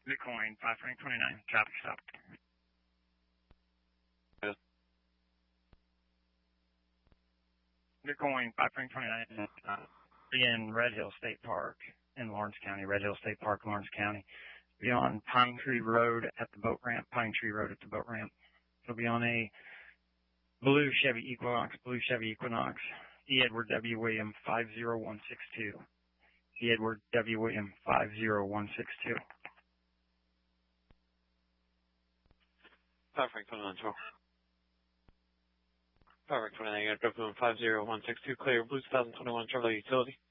Bitcoin, 5 Frank 29, traffic stop. Bitcoin, 5 Frank 29, in Red Hill State Park in Lawrence County, Red Hill State Park, Lawrence County. Be on Pine Tree Road at the boat ramp, Pine Tree Road at the boat ramp. It'll be on a blue Chevy Equinox, E. Edward W. William 50162. E. Edward W. William 50162. 5 Frank 29, 12. 5 Frank 29, aircraft 50162, clear, Blues 2021 Chevrolet Utility.